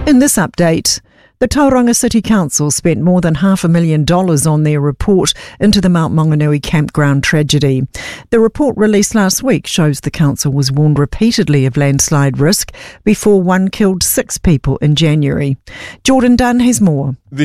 In this update, the Tauranga City Council spent more than $500,000 on their report into the Mount Maunganui campground tragedy. The report released last week shows the council was warned repeatedly of landslide risk before one killed 6 people in January. Jordan Dunn has more.